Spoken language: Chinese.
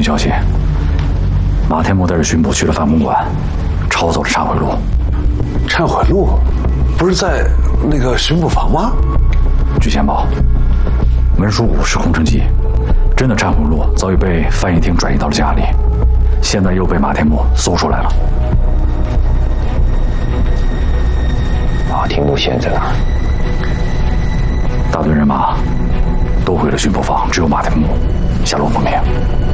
消息，马天木带着巡捕去了范公馆，抄走了忏悔录。 忏悔录不是在那个巡捕房吗？ 据线报，文书5是空城计，真的忏悔录早已被翻译厅转移到了家里，现在又被马天木搜出来了。 马天木现在哪儿？ 大队人马都回了巡捕房，只有马天木下落不明。